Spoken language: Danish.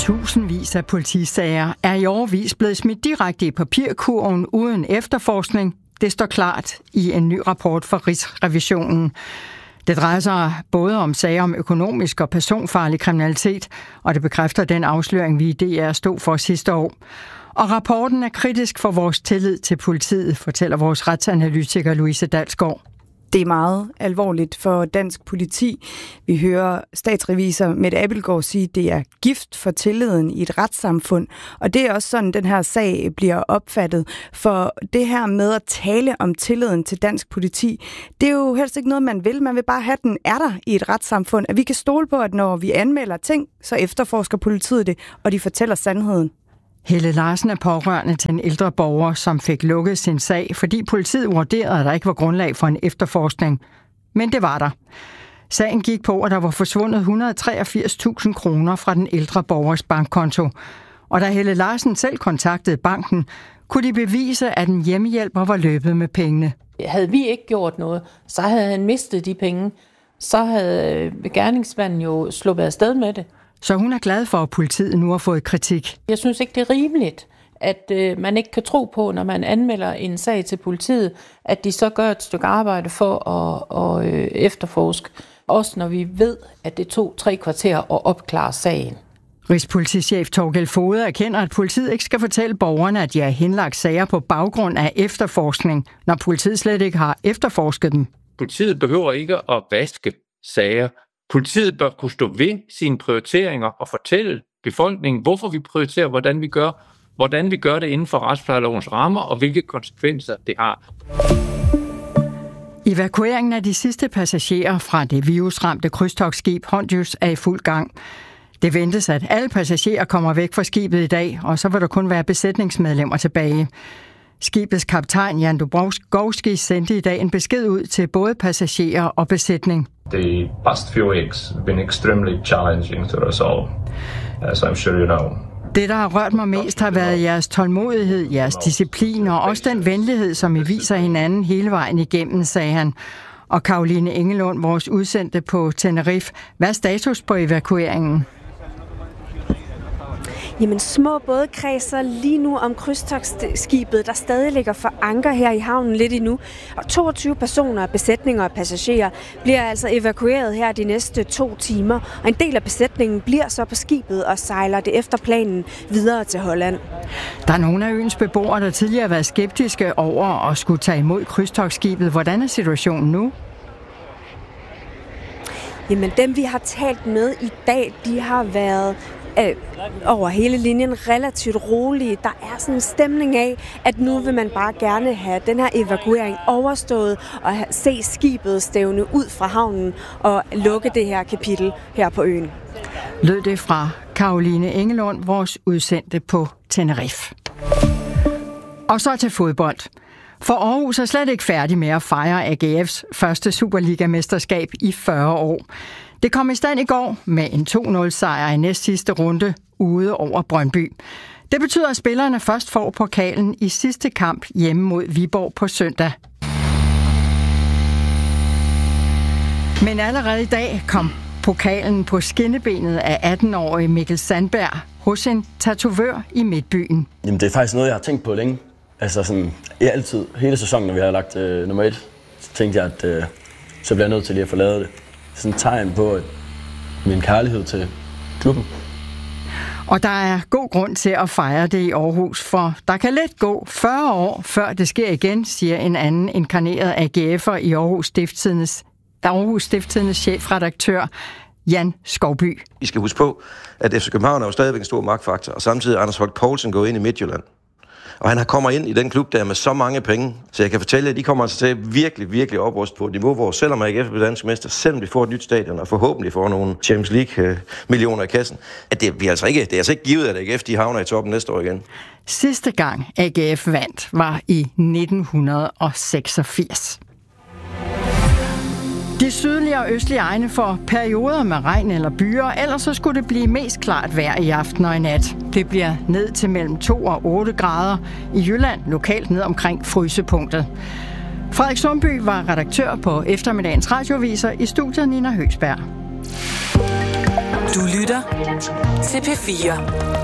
Tusindvis af politisager er i årevis blevet smidt direkte i papirkurven uden efterforskning. Det står klart i en ny rapport fra Rigsrevisionen. Det drejer sig både om sager om økonomisk og personfarlig kriminalitet, og det bekræfter den afsløring, vi i DR stod for sidste år. Og rapporten er kritisk for vores tillid til politiet, fortæller vores retsanalytiker Louise Dalsgaard. Det er meget alvorligt for dansk politi. Vi hører statsrevisor Mette Abildgaard sige, at det er gift for tilliden i et retssamfund. Og det er også sådan, den her sag bliver opfattet. For det her med at tale om tilliden til dansk politi, det er jo helst ikke noget, man vil. Man vil bare have, den er der i et retssamfund. At vi kan stole på, at når vi anmelder ting, så efterforsker politiet det, og de fortæller sandheden. Helle Larsen er pårørende til en ældre borger, som fik lukket sin sag, fordi politiet vurderede, at der ikke var grundlag for en efterforskning. Men det var der. Sagen gik på, at der var forsvundet 183.000 kroner fra den ældre borgers bankkonto. Og da Helle Larsen selv kontaktede banken, kunne de bevise, at en hjemmehjælper var løbet med pengene. Havde vi ikke gjort noget, så havde han mistet de penge. Så havde gerningsmanden jo sluppet afsted med det. Så hun er glad for, at politiet nu har fået kritik. Jeg synes ikke, det er rimeligt, at man ikke kan tro på, når man anmelder en sag til politiet, at de så gør et stykke arbejde for at efterforske. Også når vi ved, at det tog 3 kvarter at opklare sagen. Rigspolitichef Torgild Foged erkender, at politiet ikke skal fortælle borgerne, at de har henlagt sager på baggrund af efterforskning, når politiet slet ikke har efterforsket dem. Politiet behøver ikke at vaske sager. Politiet bør kunne stå ved sine prioriteringer og fortælle befolkningen, hvorfor vi prioriterer, hvordan vi gør det inden for retsplejelovens rammer, og hvilke konsekvenser det har. Evakueringen af de sidste passagerer fra det virusramte krydstogtskib Hondius er i fuld gang. Det ventes, at alle passagerer kommer væk fra skibet i dag, og så vil der kun være besætningsmedlemmer tilbage. Skibets kaptajn Jan Dubrovski sendte i dag en besked ud til både passagerer og besætning. The past few weeks have been extremely challenging to us all, as I'm sure you know. Det, der har rørt mig mest, har været jeres tålmodighed, jeres disciplin og også den venlighed, som I viser hinanden hele vejen igennem, sagde han. Og Caroline Engelund, vores udsendte på Tenerife, hvad er status på evakueringen? Jamen, små både kredser lige nu om krydstogtskibet, der stadig ligger for anker her i havnen lidt endnu. Og 22 personer, besætninger og passagerer bliver altså evakueret her de næste 2 timer. Og en del af besætningen bliver så på skibet og sejler det efter planen videre til Holland. Der er nogle af øens beboere, der tidligere har været skeptiske over at skulle tage imod krydstogtskibet. Hvordan er situationen nu? Jamen, dem vi har talt med i dag, de har været over hele linjen relativt rolige. Der er sådan en stemning af, at nu vil man bare gerne have den her evakuering overstået og se skibet stævne ud fra havnen og lukke det her kapitel her på øen. Lød det fra Caroline Engelund, vores udsendte på Tenerife. Og så til fodbold. For Aarhus er slet ikke færdig med at fejre AGF's første Superliga-mesterskab i 40 år. Det kom i stand i går med en 2-0-sejr i næst sidste runde ude over Brøndby. Det betyder, at spillerne først får pokalen i sidste kamp hjemme mod Viborg på søndag. Men allerede i dag kom pokalen på skinnebenet af 18-årige Mikkel Sandberg hos en tatovør i Midtbyen. Jamen, det er faktisk noget, jeg har tænkt på længe. Altså sådan, altid, hele sæsonen, når vi har lagt nummer 1, så tænkte jeg, at så bliver jeg nødt til lige at få lavet det. Sådan et tegn på min kærlighed til klubben. Og der er god grund til at fejre det i Aarhus, for der kan let gå 40 år, før det sker igen, siger en anden inkarneret AGF'er i Aarhus Stiftstidendes chefredaktør Jan Skovby. I skal huske på, at FC København er jo stadigvæk en stor magtfaktor, og samtidig er Anders Holk Poulsen gået ind i Midtjylland. Og han kommer ind i den klub der med så mange penge, så jeg kan fortælle, at de kommer altså til at virkelig opruste på et niveau, hvor selvom AGF bliver dansk mester, selvom de får et nyt stadion og forhåbentlig får nogle Champions League-millioner i kassen, at det er altså ikke givet, at AGF de havner i toppen næste år igen. Sidste gang AGF vandt var i 1986. De sydlige og østlige egne får perioder med regn eller byer, ellers så skulle det blive mest klart vejr i aften og i nat. Det bliver ned til mellem 2 og 8 grader. I Jylland lokalt ned omkring frysepunktet. Frederik Sundby var redaktør på eftermiddagens radioaviser. I studiet Nina Høgsberg. Du lytter til P4.